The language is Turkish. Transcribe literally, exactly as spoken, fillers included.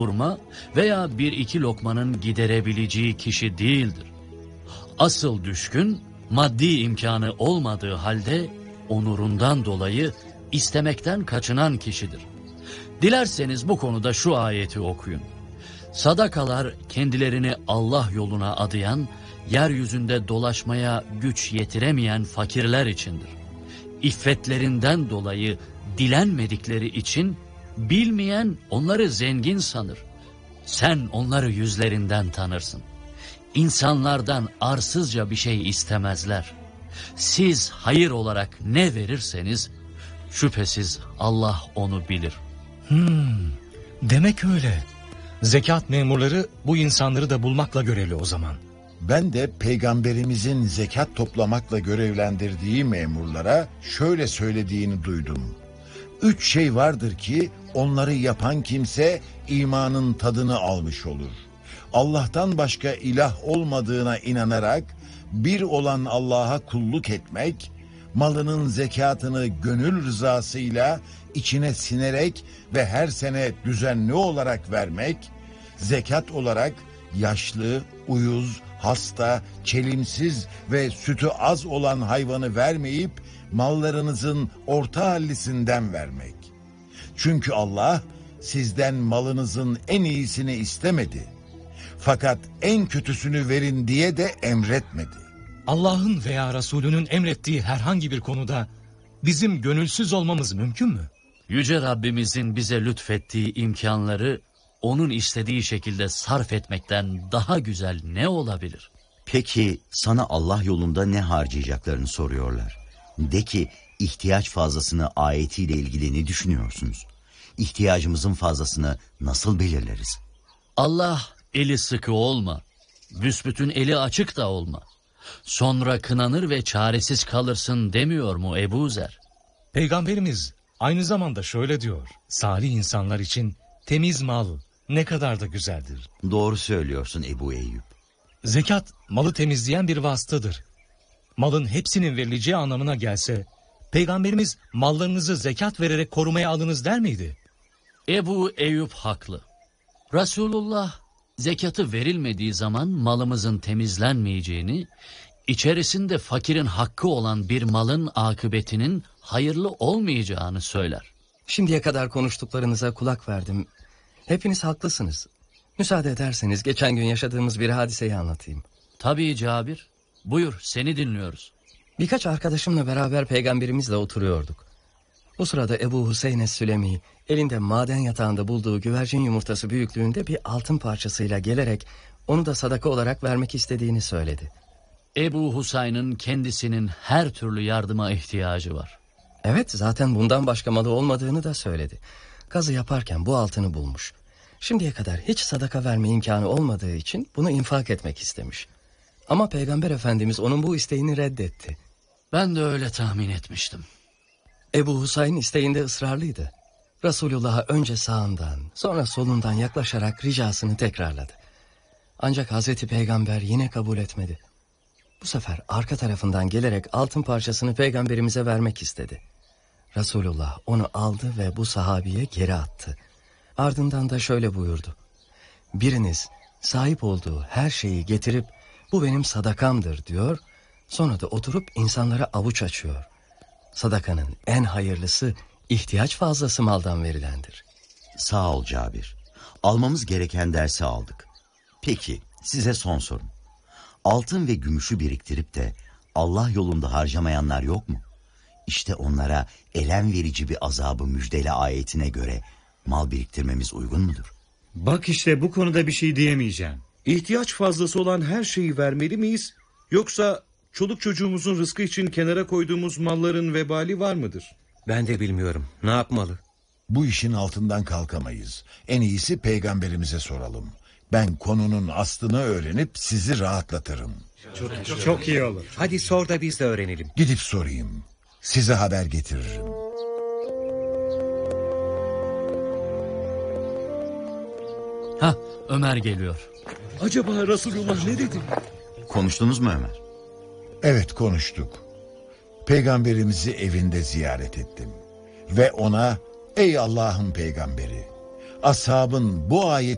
hurma veya bir iki lokmanın giderebileceği kişi değildir. Asıl düşkün, maddi imkanı olmadığı halde onurundan dolayı istemekten kaçınan kişidir. Dilerseniz bu konuda şu ayeti okuyun. Sadakalar kendilerini Allah yoluna adayan, yeryüzünde dolaşmaya güç yetiremeyen fakirler içindir. İffetlerinden dolayı dilenmedikleri için bilmeyen onları zengin sanır. Sen onları yüzlerinden tanırsın. İnsanlardan arsızca bir şey istemezler. Siz hayır olarak ne verirseniz şüphesiz Allah onu bilir. Hmm, demek öyle. Zekat memurları bu insanları da bulmakla görevli o zaman. Ben de peygamberimizin zekat toplamakla görevlendirdiği memurlara şöyle söylediğini duydum. Üç şey vardır ki onları yapan kimse imanın tadını almış olur. Allah'tan başka ilah olmadığına inanarak bir olan Allah'a kulluk etmek, malının zekatını gönül rızasıyla içine sinerek ve her sene düzenli olarak vermek, zekat olarak yaşlı, uyuz, hasta, çelimsiz ve sütü az olan hayvanı vermeyip mallarınızın orta hallisinden vermek. Çünkü Allah sizden malınızın en iyisini istemedi. Fakat en kötüsünü verin diye de emretmedi. Allah'ın veya Resulünün emrettiği herhangi bir konuda bizim gönülsüz olmamız mümkün mü? Yüce Rabbimizin bize lütfettiği imkanları onun istediği şekilde sarf etmekten daha güzel ne olabilir? Peki sana Allah yolunda ne harcayacaklarını soruyorlar. De ki ihtiyaç fazlasını ayetiyle ilgili ne düşünüyorsunuz? İhtiyacımızın fazlasını nasıl belirleriz? Allah eli sıkı olma, büsbütün eli açık da olma. Sonra kınanır ve çaresiz kalırsın demiyor mu Ebu Zer? Peygamberimiz aynı zamanda şöyle diyor. Salih insanlar için temiz mal ne kadar da güzeldir. Doğru söylüyorsun Ebu Eyyub. Zekat malı temizleyen bir vasıtadır. Malın hepsinin verileceği anlamına gelse, Peygamberimiz mallarınızı zekat vererek korumaya alınız der miydi? Ebu Eyyub haklı. Resulullah zekatı verilmediği zaman malımızın temizlenmeyeceğini, içerisinde fakirin hakkı olan bir malın akıbetinin hayırlı olmayacağını söyler. Şimdiye kadar konuştuklarınıza kulak verdim. Hepiniz haklısınız. Müsaade ederseniz geçen gün yaşadığımız bir hadiseyi anlatayım. Tabii Cabir. Buyur, seni dinliyoruz. Birkaç arkadaşımla beraber peygamberimizle oturuyorduk. Bu sırada Ebu Hüseyin Es-Sülemi elinde maden yatağında bulduğu güvercin yumurtası büyüklüğünde bir altın parçasıyla gelerek onu da sadaka olarak vermek istediğini söyledi. Ebu Husayn'ın kendisinin her türlü yardıma ihtiyacı var. Evet, zaten bundan başka malı olmadığını da söyledi. Kazı yaparken bu altını bulmuş. Şimdiye kadar hiç sadaka verme imkanı olmadığı için bunu infak etmek istemiş. Ama Peygamber Efendimiz onun bu isteğini reddetti. Ben de öyle tahmin etmiştim. Ebu Husayn isteğinde ısrarlıydı. Resulullah'a önce sağından sonra solundan yaklaşarak ricasını tekrarladı. Ancak Hazreti Peygamber yine kabul etmedi. Bu sefer arka tarafından gelerek altın parçasını Peygamberimize vermek istedi. Resulullah onu aldı ve bu sahabiye geri attı. Ardından da şöyle buyurdu. Biriniz sahip olduğu her şeyi getirip bu benim sadakamdır diyor. Sonra da oturup insanlara avuç açıyor. Sadakanın en hayırlısı ihtiyaç fazlası maldan verilendir. Sağ ol Cabir. Almamız gereken dersi aldık. Peki size son sorum. Altın ve gümüşü biriktirip de Allah yolunda harcamayanlar yok mu? İşte onlara elem verici bir azabı müjdele ayetine göre mal biriktirmemiz uygun mudur? Bak işte bu konuda bir şey diyemeyeceğim. İhtiyaç fazlası olan her şeyi vermeli miyiz? Yoksa çoluk çocuğumuzun rızkı için kenara koyduğumuz malların vebali var mıdır? Ben de bilmiyorum. Ne yapmalı? Bu işin altından kalkamayız. En iyisi peygamberimize soralım. Ben konunun aslını öğrenip sizi rahatlatırım. Çok, çok, çok iyi olur. Hadi sor da biz de öğrenelim. Gidip sorayım. Size haber getiririm. Hah, Ömer geliyor. Acaba Resulullah ne dedi? Konuştunuz mu Ömer? Evet, konuştuk. Peygamberimizi evinde ziyaret ettim. Ve ona ey Allah'ın peygamberi, ashabın bu ayeti